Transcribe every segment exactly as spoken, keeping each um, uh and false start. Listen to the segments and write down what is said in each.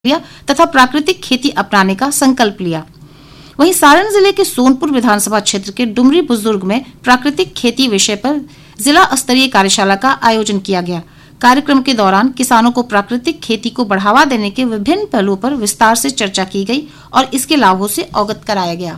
लिया तथा प्राकृतिक खेती अपनाने का संकल्प लिया। वहीं सारण जिले के सोनपुर विधानसभा क्षेत्र के डुमरी बुजुर्ग में प्राकृतिक खेती विषय पर जिला स्तरीय कार्यशाला का आयोजन किया गया। कार्यक्रम के दौरान किसानों को प्राकृतिक खेती को बढ़ावा देने के विभिन्न पहलुओं पर विस्तार से चर्चा की गई और इसके लाभों से अवगत कराया गया।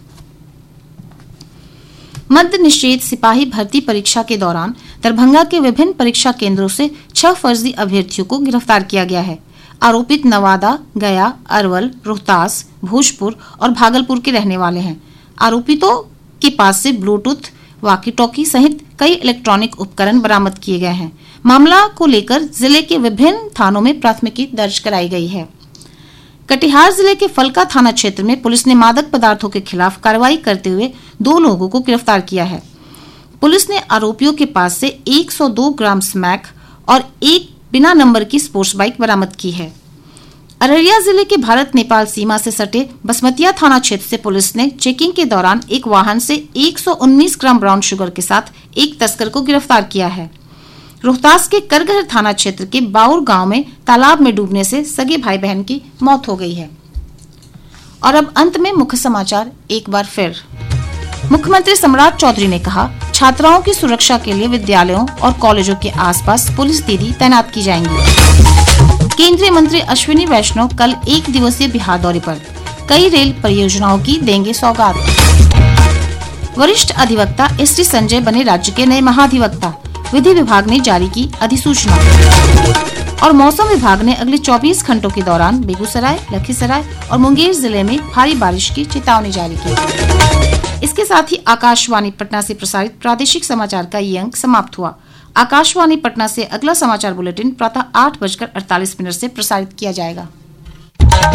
मद्य निषेध सिपाही भर्ती परीक्षा के दौरान दरभंगा के विभिन्न परीक्षा केंद्रों से छह फर्जी अभ्यर्थियों को गिरफ्तार किया गया है। आरोपित नवादा, गया, अरवल, रोहतास, भोजपुर और भागलपुर के रहने वाले हैं। आरोपितों के पास से ब्लूटूथ, वॉकी टॉकी सहित कई इलेक्ट्रॉनिक उपकरण बरामद किए गए हैं। मामला को लेकर जिले के विभिन्न थानों में प्राथमिकी दर्ज कराई गई है। कटिहार जिले के फलका थाना क्षेत्र में पुलिस ने मादक पदार्थों के खिलाफ कार्रवाई करते हुए दो लोगों को गिरफ्तार किया है। पुलिस ने आरोपियों के पास से एक सौ दो ग्राम स्मैक और एक बिना नंबर की स्पोर्ट्स बाइक बरामद की है। अररिया जिले के भारत नेपाल सीमा से सटे बसमतिया थाना क्षेत्र से पुलिस ने चेकिंग के दौरान एक वाहन से एक सौ उन्नीस ग्राम ब्राउन शुगर के साथ एक तस्कर को गिरफ्तार किया है। रोहतास के करगहर थाना क्षेत्र के बाउर गांव में तालाब में डूबने से सगे भाई बहन की मौत हो गई है। और अब अंत में मुख्य समाचार एक बार फिर। मुख्यमंत्री सम्राट चौधरी ने कहा, छात्राओं की सुरक्षा के लिए विद्यालयों और कॉलेजों के आसपास पुलिस दीदी तैनात की जाएंगी। केंद्रीय मंत्री अश्विनी वैष्णव कल एक दिवसीय बिहार दौरे पर, कई रेल परियोजनाओं की देंगे सौगात। वरिष्ठ अधिवक्ता एस टी संजय बने राज्य के नए महाधिवक्ता, विधि विभाग ने जारी की अधिसूचना। और मौसम विभाग ने अगले चौबीस घंटों के दौरान बेगूसराय, लखीसराय और मुंगेर जिले में भारी बारिश की चेतावनी जारी की। इसके साथ ही आकाशवाणी पटना से प्रसारित प्रादेशिक समाचार का ये अंक समाप्त हुआ। आकाशवाणी पटना से अगला समाचार बुलेटिन प्रातः आठ बजकर अड़तालीस मिनट से प्रसारित किया जाएगा।